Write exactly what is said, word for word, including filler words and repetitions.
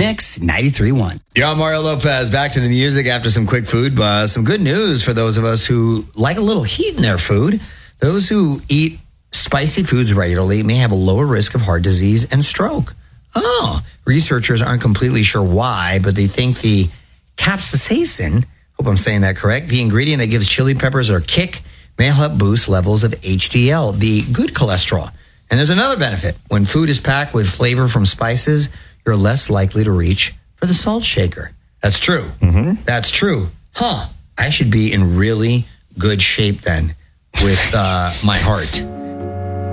Mix ninety-three point one. Yo, I'm Mario Lopez. Back to the music after some quick food buzz. Some good news for those of us who like a little heat in their food. Those who eat spicy foods regularly may have a lower risk of heart disease and stroke. Oh, researchers aren't completely sure why, but they think the capsaicin, hope I'm saying that correct, the ingredient that gives chili peppers their kick, may help boost levels of H D L, the good cholesterol. And there's another benefit. When food is packed with flavor from spices, you're less likely to reach for the salt shaker. That's true. Mm-hmm. That's true. Huh. I should be in really good shape then with uh, my heart.